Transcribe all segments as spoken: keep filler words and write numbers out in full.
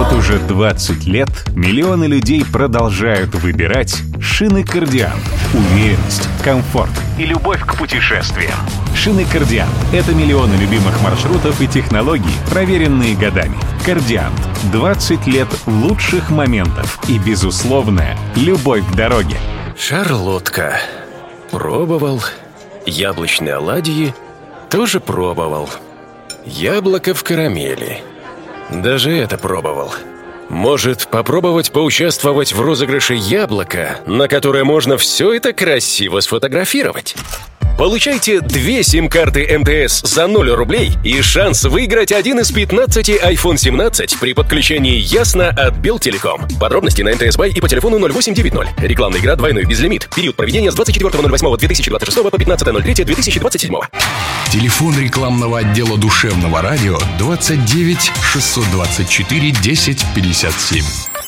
Вот уже двадцать лет миллионы людей продолжают выбирать шины Кардиант. Уверенность, комфорт и любовь к путешествиям. Шины Кардиант — это миллионы любимых маршрутов и технологий, проверенные годами. Кардиант. двадцать лет лучших моментов и безусловная любовь к дороге. Шарлотка. Пробовал. Яблочные оладьи тоже пробовал. Яблоко в карамели. Даже это пробовал. Может, попробовать поучаствовать в розыгрыше яблока, на которое можно все это красиво сфотографировать? Получайте две сим-карты эм тэ эс за ноль рублей и шанс выиграть один из пятнадцати айфон семнадцать при подключении Ясно от Белтелеком. Подробности на эм тэ эс Бай и по телефону ноль восемь девять ноль. Рекламная игра двойной безлимит. Период проведения с двадцать четвёртого ноль восьмого две тысячи двадцать шестого по пятнадцатое ноль третьего две тысячи двадцать седьмого. Телефон рекламного отдела душевного радио двадцать девять шестьсот двадцать четыре десять пятьдесят семь.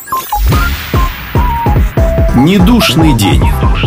Недушный день.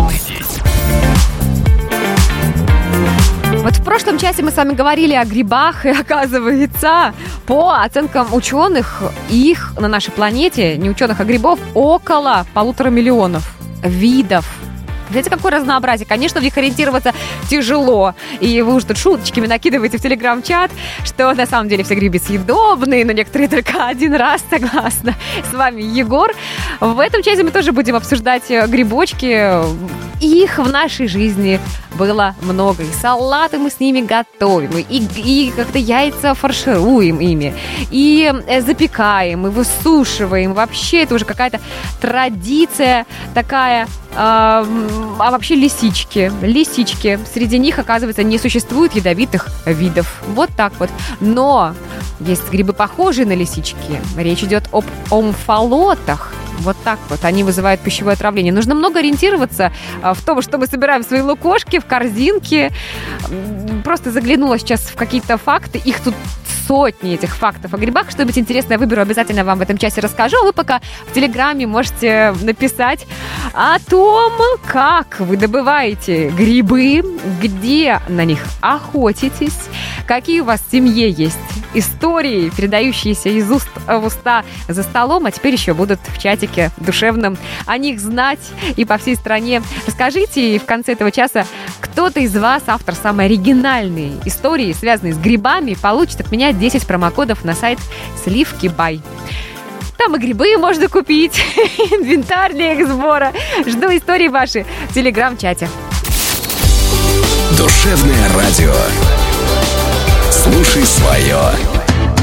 Вот в прошлом часе мы с вами говорили о грибах, и оказывается, по оценкам ученых, их на нашей планете, не ученых, а грибов, около полутора миллионов видов. Знаете, какое разнообразие? Конечно, в них ориентироваться тяжело. И вы уже тут шуточками накидываете в телеграм-чат, что на самом деле все грибы съедобные, но некоторые только один раз, согласна. С вами Егор. В этом часе мы тоже будем обсуждать грибочки. Их в нашей жизни было много. И салаты мы с ними готовим, и, и как-то яйца фаршируем ими, и запекаем, и высушиваем. Вообще это уже какая-то традиция такая. А, а вообще лисички. Лисички. Среди них, оказывается, не существует ядовитых видов. Вот так вот. Но есть грибы, похожие на лисички. Речь идет об омфалотах. Вот так вот. Они вызывают пищевое отравление. Нужно много ориентироваться в том, что мы собираем свои лукошки в корзинке. Просто заглянула сейчас в какие-то факты. Их тут сотни, этих фактов о грибах. Что-нибудь интересное выберу, обязательно вам в этом часе расскажу. А вы пока в Телеграме можете написать о том, как вы добываете грибы, где на них охотитесь, какие у вас в семье есть истории, передающиеся из уст в уста за столом, а теперь еще будут в чатике душевном о них знать и по всей стране. Расскажите, и в конце этого часа кто-то из вас, автор самой оригинальной истории, связанной с грибами, получит от меня десять промокодов на сайт Сливки Бай. Там и грибы можно купить, инвентарь для их сбора. Жду истории ваши в телеграм-чате. Душевное радио. Слушай свое.